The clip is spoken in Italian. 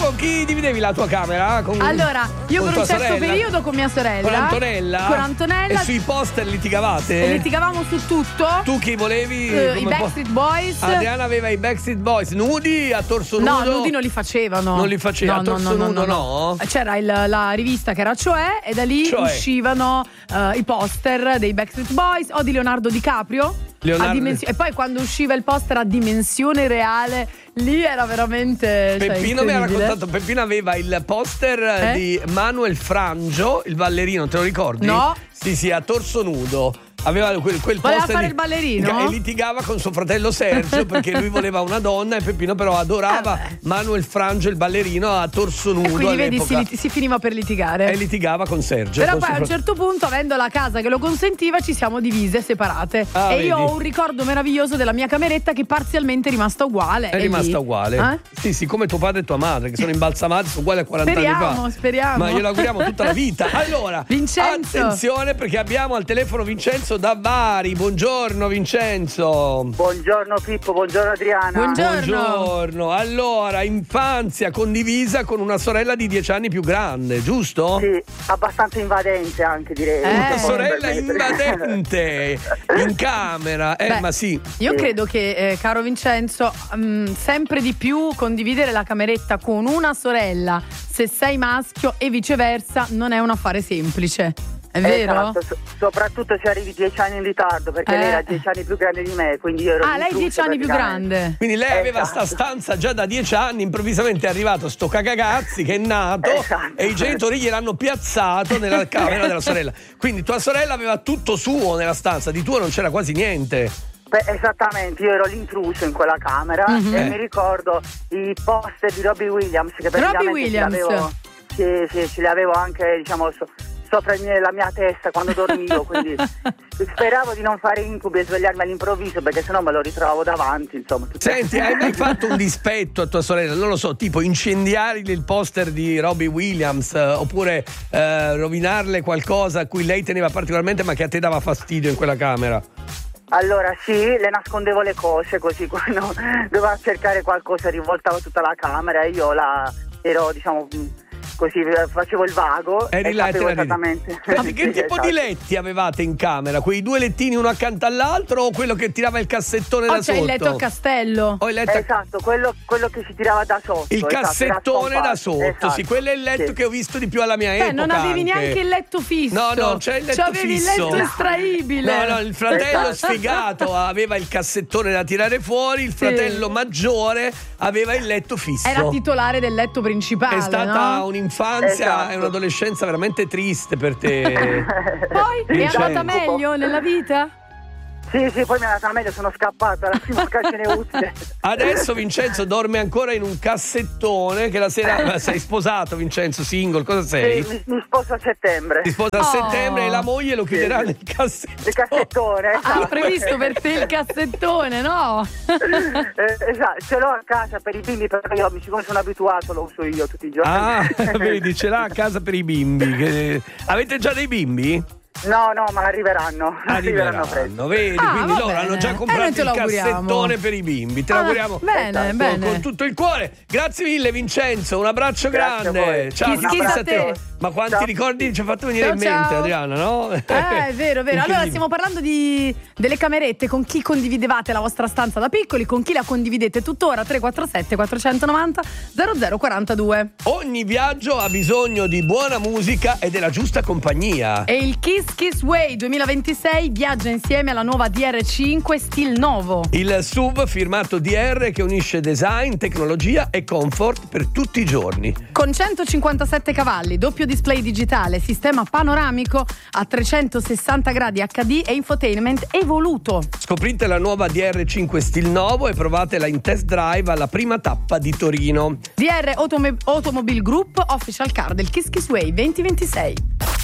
con chi dividevi la tua camera? Allora, io con per un certo sorella? periodo con mia sorella. Con Antonella? Con Antonella. E sui poster litigavate? E litigavamo su tutto. Tu chi volevi? I Backstreet Boys. Adriana aveva i Backstreet Boys nudi, a torso nudo? No, nudi non li facevano. Non li faceva, a torso nudo no? C'era la rivista che era Cioè, e da lì uscivano i poster dei Backstreet Boys o di Leonardo DiCaprio. E poi quando usciva il poster a dimensione reale, lì era veramente Peppino mi ha raccontato, Peppino aveva il poster di Manuel Frangio, il ballerino, te lo ricordi? No. Sì, a torso nudo. Aveva quel voleva poster fare il ballerino e litigava con suo fratello Sergio perché lui voleva una donna e Peppino però adorava Manuel Frangio, il ballerino, a torso nudo. E quindi all'epoca. vedi si finiva per litigare. E litigava con Sergio. Però poi a un certo punto, avendo la casa che lo consentiva, ci siamo divise, separate. E io ho un ricordo meraviglioso della mia cameretta che parzialmente è rimasta uguale. È rimasta uguale? Sì, come tuo padre e tua madre che sono imbalsamati, sono uguali a 40 anni fa. Speriamo. Ma glielo auguriamo tutta la vita. Allora, Vincenzo, attenzione perché abbiamo al telefono Vincenzo da Bari. Buongiorno Vincenzo. Buongiorno Pippo, buongiorno Adriana. Buongiorno. Allora, infanzia condivisa con una sorella di 10 anni più grande, giusto? Sì, abbastanza invadente anche, direi. Una sorella invadente in camera. Ma sì. Io credo che, caro Vincenzo, sempre di più condividere la cameretta con una sorella, se sei maschio e viceversa, non è un affare semplice. È vero? Esatto, soprattutto se arrivi 10 anni in ritardo, perché lei era 10 anni più grande di me, quindi io ero lei 10 anni più grande. Quindi lei aveva sta stanza già da 10 anni, improvvisamente è arrivato sto cagagazzi che è nato e i genitori gliel'hanno piazzato nella camera della sorella. Quindi tua sorella aveva tutto suo nella stanza, di tuo non c'era quasi niente. Esattamente, io ero l'intruso in quella camera e mi ricordo i poster di Robbie Williams che praticamente ce li avevo anche, diciamo, sopra la mia testa quando dormivo, quindi speravo di non fare incubi e svegliarmi all'improvviso perché sennò me lo ritrovavo davanti, insomma. Senti, hai mai fatto un dispetto a tua sorella? Non lo so, tipo incendiare il poster di Robbie Williams oppure rovinarle qualcosa a cui lei teneva particolarmente ma che a te dava fastidio in quella camera? Allora sì, le nascondevo le cose così quando doveva cercare qualcosa rivoltava tutta la camera e io ero, diciamo, così facevo il vago. Eri e là sapevo esattamente. Che tipo di letti avevate in camera? Quei 2 lettini uno accanto all'altro o quello che tirava il cassettone da sotto? Il letto a castello. Esatto, quello che si tirava da sotto. Il cassettone da sotto, esatto. Sì, quello è il letto che ho visto di più alla mia epoca. Non avevi anche. Neanche il letto fisso. No, non c'è il letto avevi fisso. il letto estraibile. No, il fratello sfigato aveva il cassettone da tirare fuori, il fratello maggiore aveva il letto fisso. Era titolare del letto principale. È stata un'infanzia e un'adolescenza veramente triste per te. Poi è andata meglio nella vita? Sì, poi mi è andata meglio, sono scappato alla prima occasione utile. Adesso Vincenzo dorme ancora in un cassettone che la sera. Sei sposato, Vincenzo, single, cosa sei? Sì, mi sposo a settembre. Ti sposa a settembre e la moglie lo chiuderà nel cassettone. Il cassettone, esatto. Hai previsto per te il cassettone, no? Esatto, ce l'ho a casa per i bimbi, però io siccome sono abituato lo uso io tutti i giorni. Vedi, ce l'ha a casa per i bimbi. Avete già dei bimbi? No, ma arriveranno presto. Vedi, quindi loro hanno già comprato il cassettone per i bimbi. Te l'auguriamo bene. Con tutto il cuore. Grazie mille Vincenzo, un abbraccio grande. Ciao, a te. Ma quanti ricordi ci ha fatto venire in mente Adriana, no? È vero. Allora stiamo parlando delle camerette, con chi condividevate la vostra stanza da piccoli, con chi la condividete tuttora. 347 490 0042. Ogni viaggio ha bisogno di buona musica e della giusta compagnia. E il Kiss Way 2026 viaggia insieme alla nuova DR5 Stil Novo. Il SUV firmato DR che unisce design, tecnologia e comfort per tutti i giorni. Con 157 cavalli, doppio display digitale, sistema panoramico a 360 gradi HD e infotainment evoluto. Scoprite la nuova DR5 Stil Novo e provatela in test drive alla prima tappa di Torino. DR Automobile Group, official car del Kiss Way 2026.